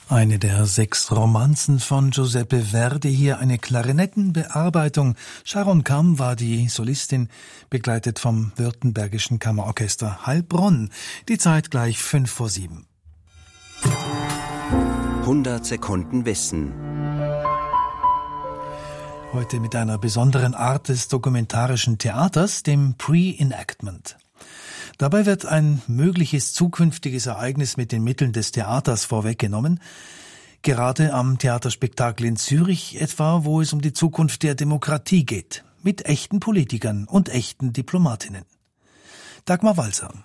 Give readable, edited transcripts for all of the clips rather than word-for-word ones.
Eine der 6 Romanzen von Giuseppe Verdi, hier eine Klarinettenbearbeitung. Sharon Kamm war die Solistin, begleitet vom Württembergischen Kammerorchester Heilbronn. Die Zeit gleich 6:55. 100 Sekunden Wissen. Heute mit einer besonderen Art des dokumentarischen Theaters, dem Pre-Enactment. Dabei wird ein mögliches zukünftiges Ereignis mit den Mitteln des Theaters vorweggenommen. Gerade am Theaterspektakel in Zürich etwa, wo es um die Zukunft der Demokratie geht. Mit echten Politikern und echten Diplomatinnen. Dagmar Walser.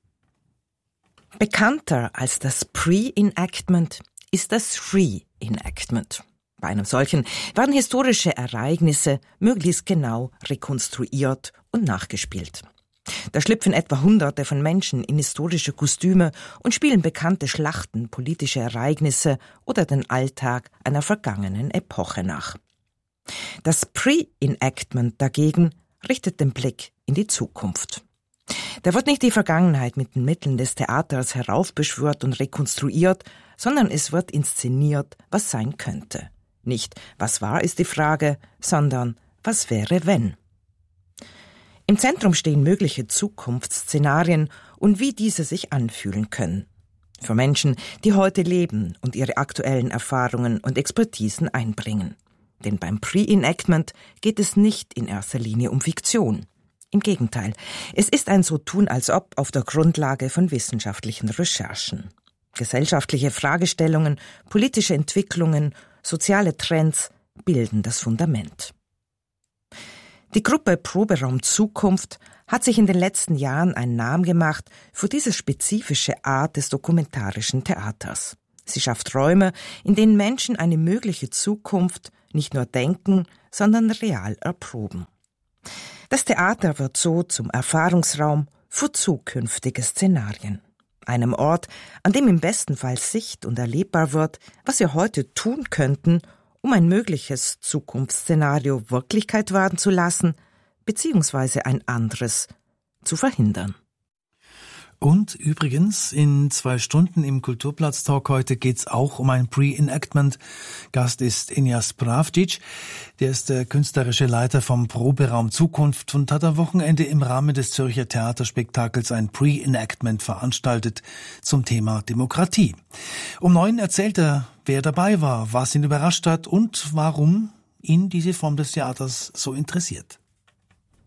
Bekannter als das Pre-Enactment ist das Re-Enactment. Bei einem solchen werden historische Ereignisse möglichst genau rekonstruiert und nachgespielt. Da schlüpfen etwa Hunderte von Menschen in historische Kostüme und spielen bekannte Schlachten, politische Ereignisse oder den Alltag einer vergangenen Epoche nach. Das Pre-Enactment dagegen richtet den Blick in die Zukunft. Da wird nicht die Vergangenheit mit den Mitteln des Theaters heraufbeschwört und rekonstruiert, sondern es wird inszeniert, was sein könnte. Nicht, was war, ist die Frage, sondern was wäre, wenn? Im Zentrum stehen mögliche Zukunftsszenarien und wie diese sich anfühlen können. Für Menschen, die heute leben und ihre aktuellen Erfahrungen und Expertisen einbringen. Denn beim Pre-Enactment geht es nicht in erster Linie um Fiktion. Im Gegenteil, es ist ein so tun als ob auf der Grundlage von wissenschaftlichen Recherchen. Gesellschaftliche Fragestellungen, politische Entwicklungen, soziale Trends bilden das Fundament. Die Gruppe Proberaum Zukunft hat sich in den letzten Jahren einen Namen gemacht für diese spezifische Art des dokumentarischen Theaters. Sie schafft Räume, in denen Menschen eine mögliche Zukunft nicht nur denken, sondern real erproben. Das Theater wird so zum Erfahrungsraum für zukünftige Szenarien. Einem Ort, an dem im besten Fall sicht- und erlebbar wird, was wir heute tun könnten, um ein mögliches Zukunftsszenario Wirklichkeit werden zu lassen, beziehungsweise ein anderes zu verhindern. Und übrigens, in 2 Stunden im Kulturplatz-Talk heute geht's auch um ein Pre-Enactment. Gast ist Enyas Pravcic. Der ist der künstlerische Leiter vom Proberaum Zukunft und hat am Wochenende im Rahmen des Zürcher Theaterspektakels ein Pre-Enactment veranstaltet zum Thema Demokratie. Um 9 erzählt er, wer dabei war, was ihn überrascht hat und warum ihn diese Form des Theaters so interessiert.